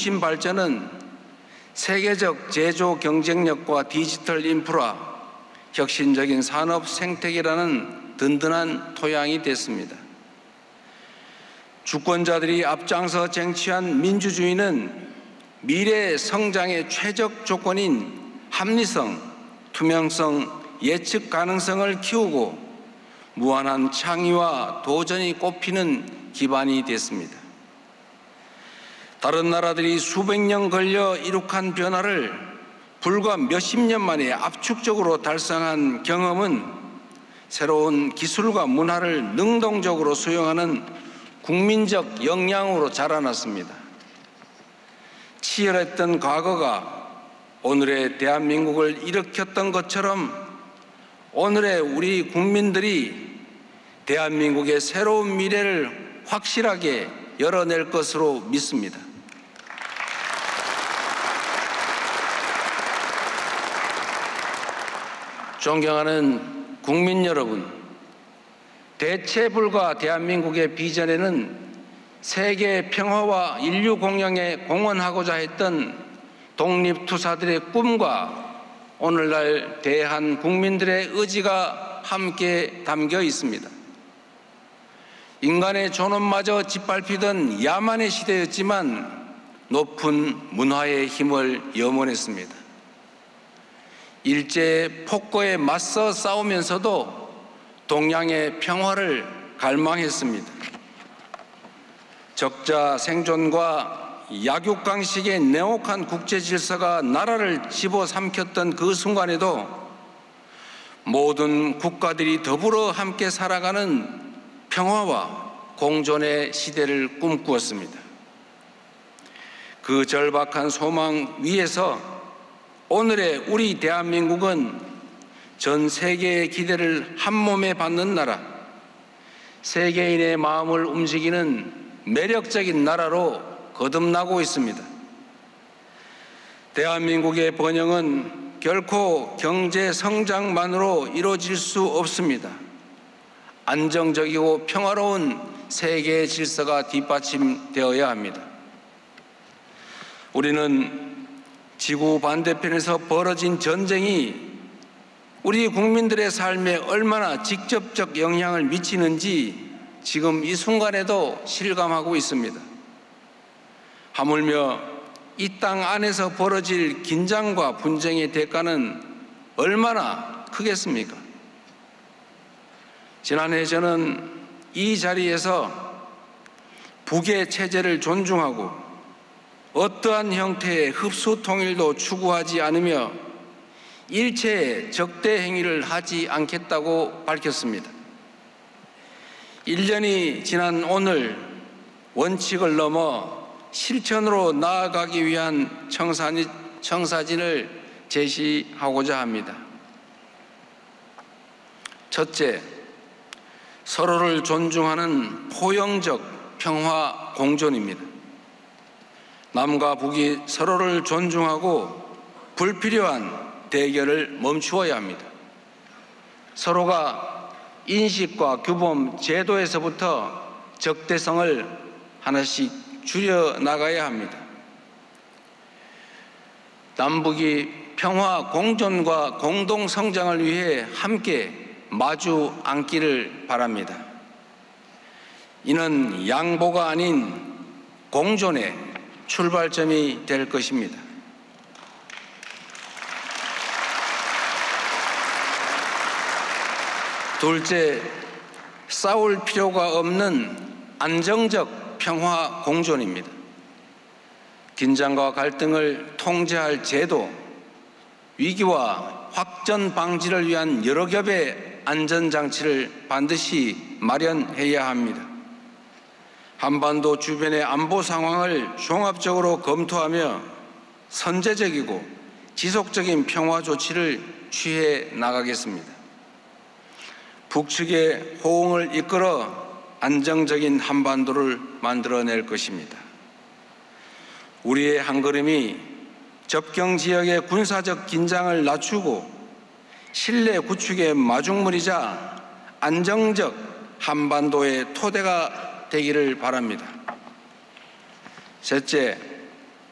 중심 발전은 세계적 제조 경쟁력과 디지털 인프라, 혁신적인 산업 생태계라는 든든한 토양이 됐습니다. 주권자들이 앞장서 쟁취한 민주주의는 미래 성장의 최적 조건인 합리성, 투명성, 예측 가능성을 키우고 무한한 창의와 도전이 꽃피는 기반이 됐습니다. 다른 나라들이 수백 년 걸려 이룩한 변화를 불과 몇십 년 만에 압축적으로 달성한 경험은 새로운 기술과 문화를 능동적으로 수용하는 국민적 역량으로 자라났습니다. 치열했던 과거가 오늘의 대한민국을 일으켰던 것처럼 오늘의 우리 국민들이 대한민국의 새로운 미래를 확실하게 열어낼 것으로 믿습니다. 존경하는 국민 여러분, 대체불가 대한민국의 비전에는 세계 평화와 인류 공영에 공헌하고자 했던 독립투사들의 꿈과 오늘날 대한 국민들의 의지가 함께 담겨 있습니다. 인간의 존엄마저 짓밟히던 야만의 시대였지만 높은 문화의 힘을 염원했습니다. 일제의 폭거에 맞서 싸우면서도 동양의 평화를 갈망했습니다. 적자 생존과 약육강식의 냉혹한 국제질서가 나라를 집어삼켰던 그 순간에도 모든 국가들이 더불어 함께 살아가는 평화와 공존의 시대를 꿈꾸었습니다. 그 절박한 소망 위에서 오늘의 우리 대한민국은 전 세계의 기대를 한몸에 받는 나라, 세계인의 마음을 움직이는 매력적인 나라로 거듭나고 있습니다. 대한민국의 번영은 결코 경제 성장만으로 이루어질 수 없습니다. 안정적이고 평화로운 세계의 질서가 뒷받침되어야 합니다. 우리는 지구 반대편에서 벌어진 전쟁이 우리 국민들의 삶에 얼마나 직접적 영향을 미치는지 지금 이 순간에도 실감하고 있습니다. 하물며 이 땅 안에서 벌어질 긴장과 분쟁의 대가는 얼마나 크겠습니까? 지난해 저는 이 자리에서 북의 체제를 존중하고 어떠한 형태의 흡수 통일도 추구하지 않으며 일체의 적대 행위를 하지 않겠다고 밝혔습니다. 1년이 지난 오늘 원칙을 넘어 실천으로 나아가기 위한 청사진을 제시하고자 합니다. 첫째, 서로를 존중하는 포용적 평화 공존입니다. 남과 북이 서로를 존중하고 불필요한 대결을 멈추어야 합니다. 서로가 인식과 규범, 제도에서부터 적대성을 하나씩 줄여나가야 합니다. 남북이 평화 공존과 공동 성장을 위해 함께 마주 앉기를 바랍니다. 이는 양보가 아닌 공존의 출발점이 될 것입니다. 둘째, 싸울 필요가 없는 안정적 평화 공존입니다. 긴장과 갈등을 통제할 제도, 위기와 확전 방지를 위한 여러 겹의 안전장치를 반드시 마련해야 합니다. 한반도 주변의 안보 상황을 종합적으로 검토하며 선제적이고 지속적인 평화 조치를 취해 나가겠습니다. 북측의 호응을 이끌어 안정적인 한반도를 만들어낼 것입니다. 우리의 한걸음이 접경 지역의 군사적 긴장을 낮추고 신뢰 구축의 마중물이자 안정적 한반도의 토대가 되기를 바랍니다. 셋째,